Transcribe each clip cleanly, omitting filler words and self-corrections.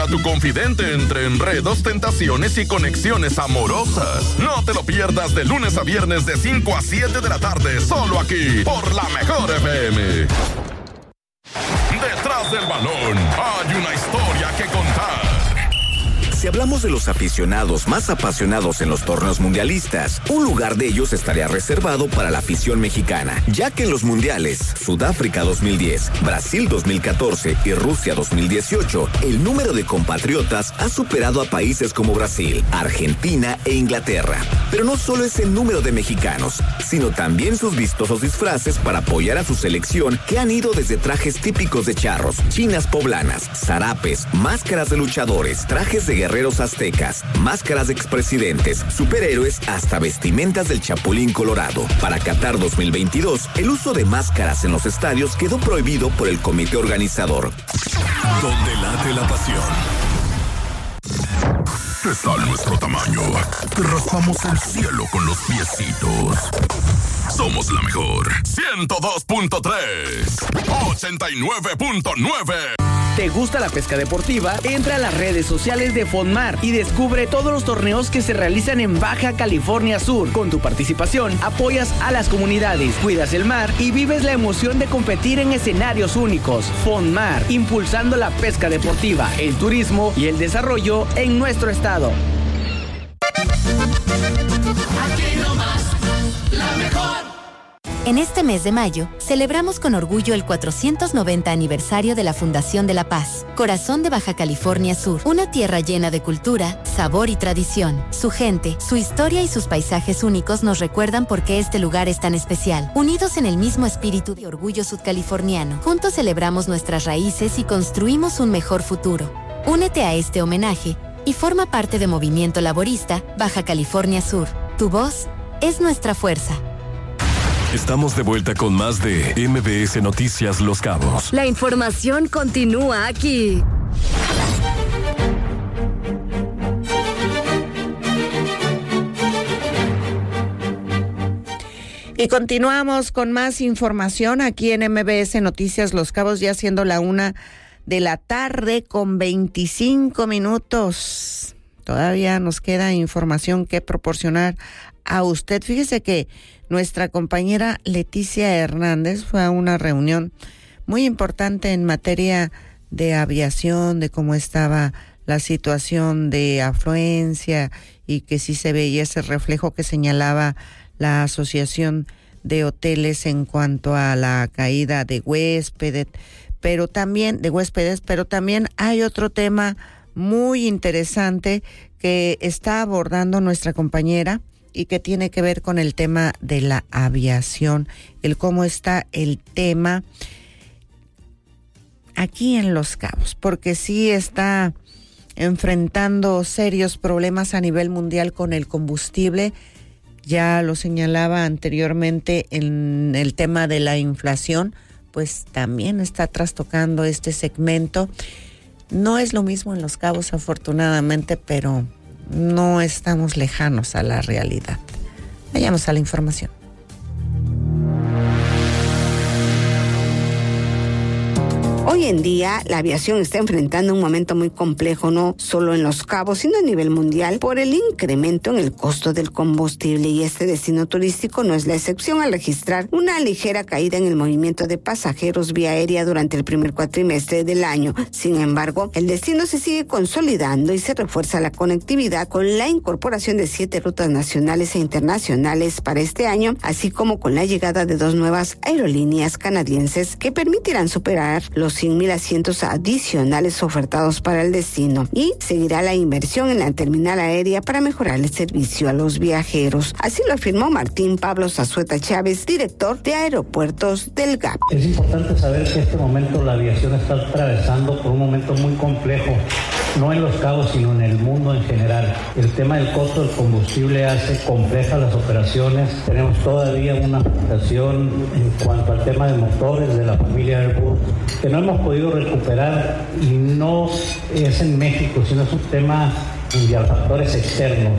tu confidente entre enredos, tentaciones y conexiones amorosas. No te lo pierdas de lunes a viernes de 5 a 7 de la tarde, solo aquí, por la Mejor FM. Detrás del balón hay una historia que contar. Si hablamos de los aficionados más apasionados en los torneos mundialistas, un lugar de ellos estaría reservado para la afición mexicana, ya que en los mundiales, Sudáfrica 2010, Brasil 2014 y Rusia 2018, el número de compatriotas ha superado a países como Brasil, Argentina e Inglaterra. Pero no solo es el número de mexicanos, sino también sus vistosos disfraces para apoyar a su selección, que han ido desde trajes típicos de charros, chinas poblanas, zarapes, máscaras de luchadores, trajes de guerreros aztecas, máscaras de expresidentes, superhéroes, hasta vestimentas del Chapulín Colorado. Para Qatar 2022, el uso de máscaras en los estadios quedó prohibido por el comité organizador. Donde late la pasión. Está nuestro tamaño. Te raspamos el cielo con los piecitos. Somos la mejor. 102.3. 89.9. ¿Te gusta la pesca deportiva? Entra a las redes sociales de Fonmar y descubre todos los torneos que se realizan en Baja California Sur. Con tu participación, apoyas a las comunidades, cuidas el mar y vives la emoción de competir en escenarios únicos. Fonmar, impulsando la pesca deportiva, el turismo y el desarrollo en nuestro estado. Aquí nomás, la mejor. En este mes de mayo, celebramos con orgullo el 490 aniversario de la Fundación de la Paz, corazón de Baja California Sur, una tierra llena de cultura, sabor y tradición. Su gente, su historia y sus paisajes únicos nos recuerdan por qué este lugar es tan especial. Unidos en el mismo espíritu de orgullo sudcaliforniano, juntos celebramos nuestras raíces y construimos un mejor futuro. Únete a este homenaje y forma parte de Movimiento Laborista Baja California Sur. Tu voz es nuestra fuerza. Estamos de vuelta con más de MBS Noticias Los Cabos. La información continúa aquí. Y continuamos con más información aquí en MBS Noticias Los Cabos, ya siendo la 1 de la tarde con 25 minutos. Todavía nos queda información que proporcionar a usted. Fíjese que nuestra compañera Leticia Hernández fue a una reunión muy importante en materia de aviación, de cómo estaba la situación de afluencia y que sí se veía ese reflejo que señalaba la Asociación de Hoteles en cuanto a la caída de huéspedes, pero también hay otro tema muy interesante que está abordando nuestra compañera y que tiene que ver con el tema de la aviación, el cómo está el tema aquí en Los Cabos, porque sí está enfrentando serios problemas a nivel mundial con el combustible. Ya lo señalaba anteriormente en el tema de la inflación, pues también está trastocando este segmento. No es lo mismo en Los Cabos, afortunadamente, pero no estamos lejanos a la realidad. Vayamos a la información. Hoy en día, la aviación está enfrentando un momento muy complejo, no solo en Los Cabos, sino a nivel mundial, por el incremento en el costo del combustible, y este destino turístico no es la excepción al registrar una ligera caída en el movimiento de pasajeros vía aérea durante el primer cuatrimestre del año. Sin embargo, el destino se sigue consolidando y se refuerza la conectividad con la incorporación de 7 rutas nacionales e internacionales para este año, así como con la llegada de 2 nuevas aerolíneas canadienses que permitirán superar los 100,000 asientos adicionales ofertados para el destino, y seguirá la inversión en la terminal aérea para mejorar el servicio a los viajeros. Así lo afirmó Martín Pablo Zazueta Chávez, director de Aeropuertos del GAP. Es importante saber que en este momento la aviación está atravesando por un momento muy complejo, no en Los Cabos, sino en el mundo en general. El tema del costo del combustible hace complejas las operaciones. Tenemos todavía una afectación en cuanto al tema de motores de la familia Airbus, que no hemos podido recuperar, y no es en México, sino es un tema de factores externos.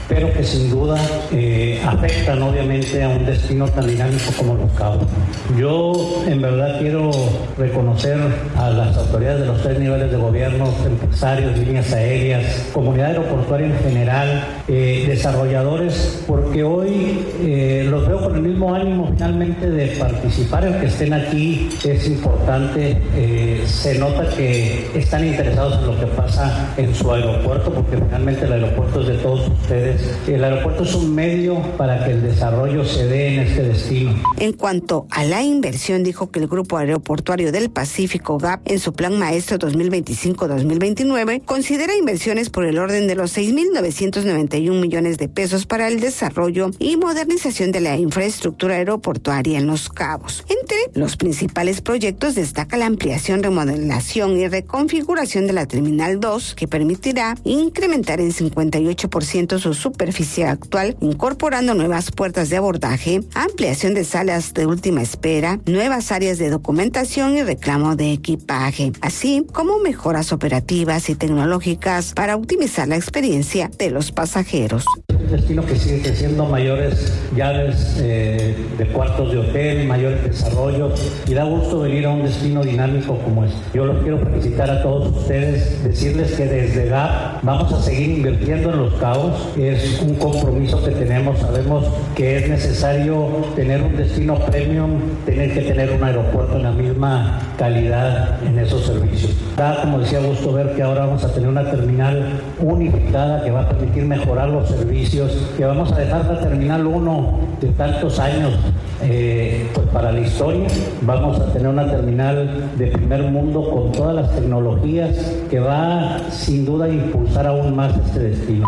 pero que sin duda afectan obviamente a un destino tan dinámico como Los Cabos. Yo en verdad quiero reconocer a las autoridades de los 3 niveles de gobierno, empresarios, líneas aéreas, comunidad aeroportuaria en general, desarrolladores, porque hoy los veo con el mismo ánimo finalmente de participar. El que estén aquí es importante, se nota que están interesados en lo que pasa en su aeropuerto, porque finalmente el aeropuerto es de todos ustedes. El aeropuerto es un medio para que el desarrollo se dé en este destino. En cuanto a la inversión, dijo que el Grupo Aeroportuario del Pacífico, GAP, en su Plan Maestro 2025-2029, considera inversiones por el orden de los 6.991 millones de pesos para el desarrollo y modernización de la infraestructura aeroportuaria en Los Cabos. Entre los principales proyectos destaca la ampliación, remodelación y reconfiguración de la Terminal 2, que permitirá incrementar en 58% su superficie actual, incorporando nuevas puertas de abordaje, ampliación de salas de última espera, nuevas áreas de documentación y reclamo de equipaje, así como mejoras operativas y tecnológicas para optimizar la experiencia de los pasajeros. Un destino que sigue creciendo, mayores llaves de cuartos de hotel, mayores desarrollos, y da gusto venir a un destino dinámico como este. Yo los quiero felicitar a todos ustedes, decirles que desde GAP vamos a seguir invirtiendo en Los Cabos. Es un compromiso que tenemos, sabemos que es necesario tener un destino premium, tener que tener un aeropuerto en la misma calidad en esos servicios. Da, como decía, gusto ver que ahora vamos a tener una terminal unificada que va a permitir mejorar los servicios, que vamos a dejar la Terminal 1 de tantos años pues para la historia. Vamos a tener una terminal de primer mundo con todas las tecnologías que va sin duda a impulsar aún más este destino.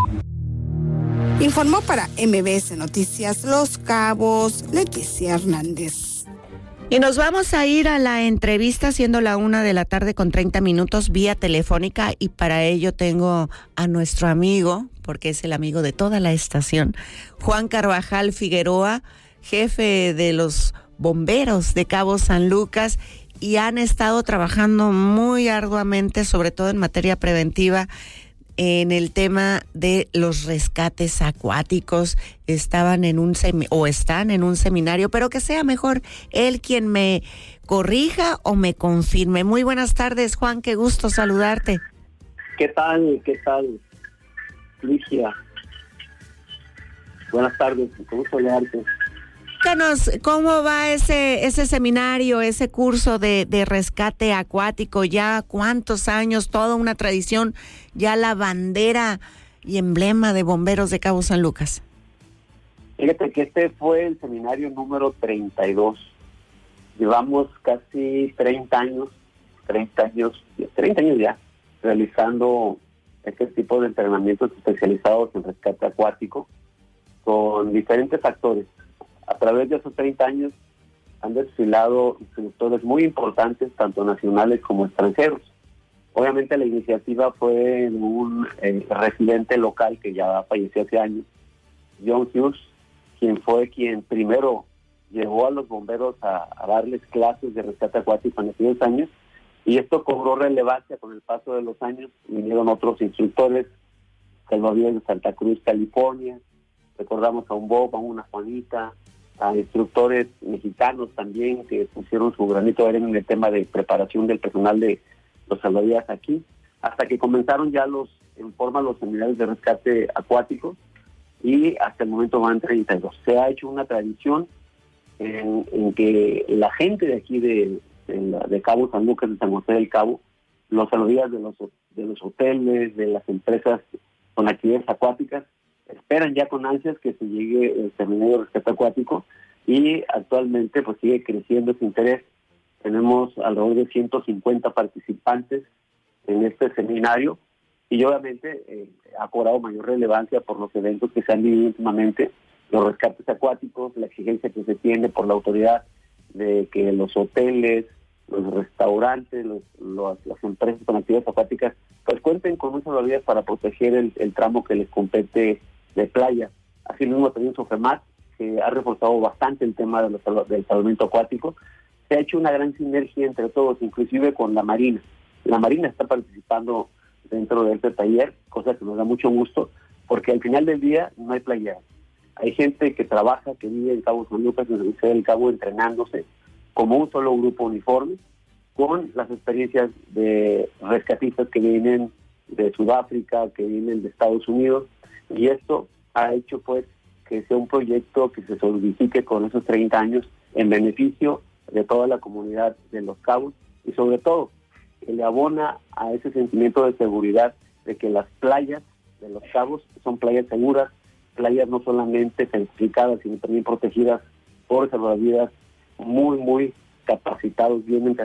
Informó para MBS Noticias Los Cabos, Leticia Hernández. Y nos vamos a ir a la entrevista siendo la 1:30 vía telefónica, y para ello tengo a nuestro amigo, porque es el amigo de toda la estación, Juan Carvajal Figueroa, jefe de los bomberos de Cabo San Lucas, y han estado trabajando muy arduamente, sobre todo en materia preventiva, en el tema de los rescates acuáticos. Están en un seminario, pero que sea mejor él quien me corrija o me confirme. Muy buenas tardes, Juan, qué gusto saludarte. ¿Qué tal, Ligia? Buenas tardes, qué gusto saludarte. Cuéntanos, ¿cómo va ese seminario, ese curso de rescate acuático? Ya cuántos años, toda una tradición, ya la bandera y emblema de bomberos de Cabo San Lucas. Fíjate que este fue el seminario número 32. Llevamos casi 30 años ya realizando este tipo de entrenamientos especializados en rescate acuático con diferentes actores. A través de esos 30 años han desfilado instructores muy importantes, tanto nacionales como extranjeros. Obviamente la iniciativa fue en un residente local que ya falleció hace años, John Hughes, quien primero llevó a los bomberos a darles clases de rescate acuático en aquellos años, y esto cobró relevancia con el paso de los años. Vinieron otros instructores, salvavidas de Santa Cruz, California, recordamos a un Bob, a una Juanita, a instructores mexicanos también que pusieron su granito de arena en el tema de preparación del personal de los salvavidas aquí, hasta que comenzaron ya los seminarios de rescate acuático, y hasta el momento van 32. Se ha hecho una tradición en que la gente de aquí de Cabo San Lucas, de San José del Cabo, los salvavidas de los hoteles, de las empresas con actividades acuáticas, esperan ya con ansias que se llegue el seminario de rescate acuático, y actualmente pues sigue creciendo ese interés. Tenemos alrededor de 150 participantes en este seminario, y obviamente ha cobrado mayor relevancia por los eventos que se han vivido últimamente, los rescates acuáticos, la exigencia que se tiene por la autoridad de que los hoteles, los restaurantes, las empresas con actividades acuáticas pues cuenten con un salvavidas para proteger el tramo que les compete de playa. Así mismo también Sofemat, que ha reforzado bastante el tema del salvamento acuático. Se ha hecho una gran sinergia entre todos, inclusive con la Marina. La Marina está participando dentro de este taller, cosa que nos da mucho gusto, porque al final del día no hay playa. Hay gente que trabaja, que vive en Cabo San Lucas, en San José del Cabo, entrenándose como un solo grupo uniforme, con las experiencias de rescatistas que vienen de Sudáfrica, que vienen de Estados Unidos, y esto ha hecho pues que sea un proyecto que se solidifique con esos 30 años en beneficio de toda la comunidad de Los Cabos, y sobre todo que le abona a ese sentimiento de seguridad de que las playas de Los Cabos son playas seguras, playas no solamente certificadas, sino también protegidas por salvavidas muy capacitados, bien entrenados.